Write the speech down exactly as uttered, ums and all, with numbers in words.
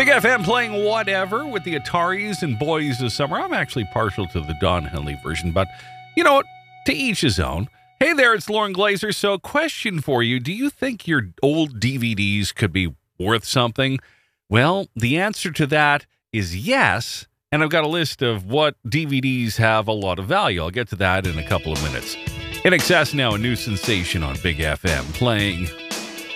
Big F M playing Whatever with the Ataris and Boys of Summer. I'm actually partial to the Don Henley version, but you know what? To each his own. Hey there, it's Lauren Glazer. So, question for you. Do you think your old D V Ds could be worth something? Well, the answer to that is yes. And I've got a list of what D V Ds have a lot of value. I'll get to that in a couple of minutes. In Excess now, a new sensation on Big F M, playing